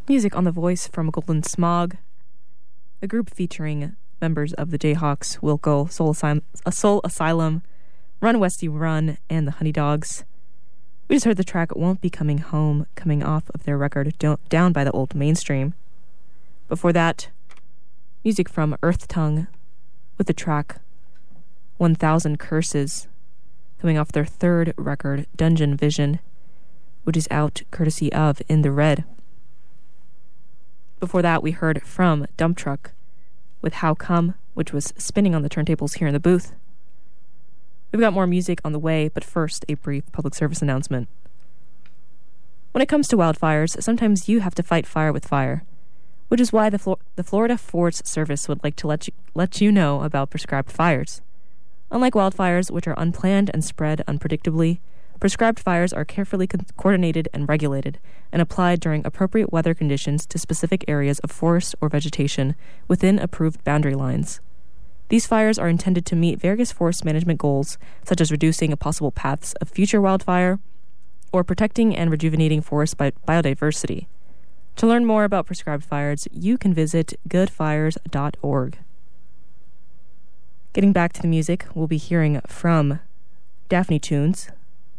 Music on The Voice from Golden Smog, a group featuring members of the Jayhawks, Wilco, Soul Asylum, Run Westy Run, and the Honey Dogs. We just heard the track Won't Be Coming Home, coming off of their record Down by the Old Mainstream. Before that, music from Earth Tongue with the track 1000 Curses, coming off their third record, Dungeon Vision, which is out courtesy of In the Red. Before that, we heard from Dump Truck with How Come, which was spinning on the turntables here in the booth. We've got more music on the way, but first, a brief public service announcement. When it comes to wildfires, sometimes you have to fight fire with fire, which is why the Florida Forest Service would like to let you know about prescribed fires. Unlike wildfires, which are unplanned and spread unpredictably, prescribed fires are carefully coordinated and regulated and applied during appropriate weather conditions to specific areas of forest or vegetation within approved boundary lines. These fires are intended to meet various forest management goals, such as reducing possible paths of future wildfire or protecting and rejuvenating forest biodiversity. To learn more about prescribed fires, you can visit goodfires.org. Getting back to the music, we'll be hearing from Daphne Tunes,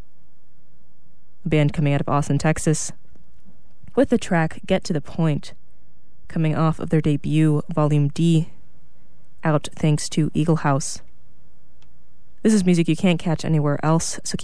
a band coming out of Austin, Texas, with the track Get to the Point, coming off of their debut, Volume D, out thanks to Eagle House. This is music you can't catch anywhere else, so keep